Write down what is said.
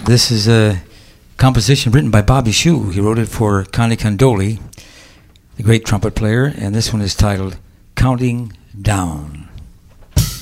This is a composition written by Bobby Shew. He wrote it for Connie Condoli, the great trumpet player, and this one is titled Counting Down.